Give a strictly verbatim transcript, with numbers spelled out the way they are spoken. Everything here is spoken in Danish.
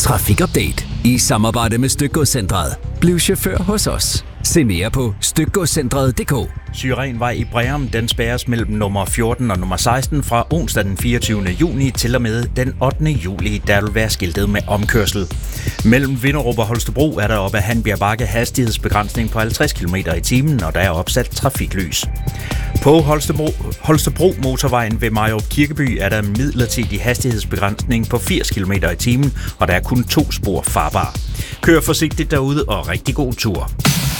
Trafikupdate i samarbejde med Stykgodscentret. Bliv chauffør hos os. Se mere på stykgodscentret punktum d k. Syrenvej i Breum, den spærres mellem nummer fjorten og nummer seksten fra onsdag den fireogtyvende juni til og med den ottende juli. Der vil være skiltet med omkørsel. Mellem Vinderup og Holstebro er der op ad Hanbjerg Bakke hastighedsbegrænsning på halvtreds kilometer i timen, og der er opsat trafiklys. På Holstebro, Holstebro motorvejen ved Majrup Kirkeby er der midlertidig hastighedsbegrænsning på firs kilometer i timen, og der er kun to spor farbare. Kør forsigtigt derude og rigtig god tur.